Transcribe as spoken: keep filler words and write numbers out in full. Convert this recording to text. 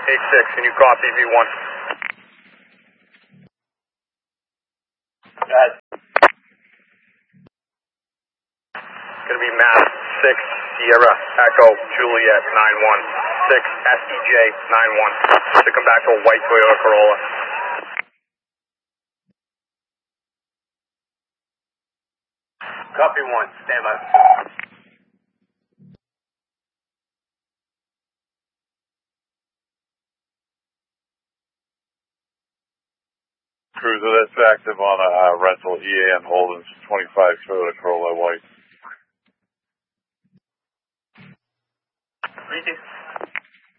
eight six, can you copy V one? Yes. Gonna be Mass six Sierra Echo Juliet nine one six S E J nine one to come back to a white Toyota Corolla. Copy one, stand by. Cruiser, that's active on a uh, rental E A N Holdings twenty-five Toyota Corolla white. Repeat.